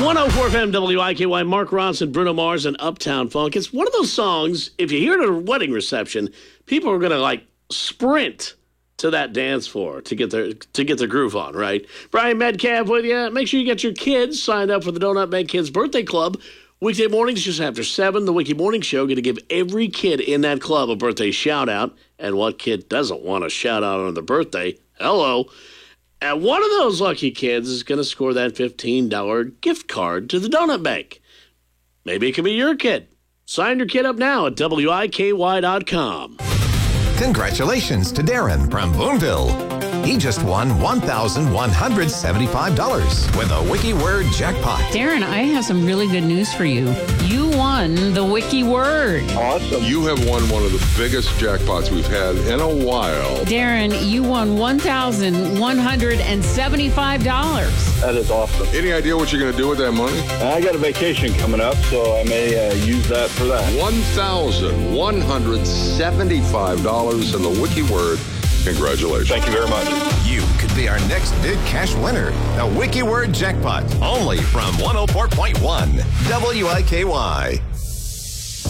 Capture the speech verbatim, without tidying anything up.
one oh four F M W I K Y, Mark Ronson, Bruno Mars, and Uptown Funk. It's one of those songs, if you hear it at a wedding reception, people are going to, like, sprint to that dance floor to get their to get their groove on, right? Brian Metcalf with you. Make sure you get your kids signed up for the Donut Bank Kids Birthday Club. Weekday mornings just after seven, the Wiki Morning Show, going to give every kid in that club a birthday shout-out. And what kid doesn't want a shout-out on their birthday? Hello. And one of those lucky kids is going to score that fifteen dollars gift card to the Donut Bank. Maybe it could be your kid. Sign your kid up now at W I K Y dot com. Congratulations to Darren from Boonville. He just won one thousand one hundred seventy-five dollars with a Wiki Word jackpot. Darren, I have some really good news for you. You won the Wiki Word. Awesome. You have won one of the biggest jackpots we've had in a while. Darren, you won one thousand one hundred seventy-five dollars. That is awesome. Any idea what you're going to do with that money? I got a vacation coming up, so I may uh, use that for that. one thousand one hundred seventy-five dollars in the Wiki Word. Congratulations. Thank you very much. You could be our next big cash winner. The Wiki Word jackpot, only from one oh four point one W I K Y.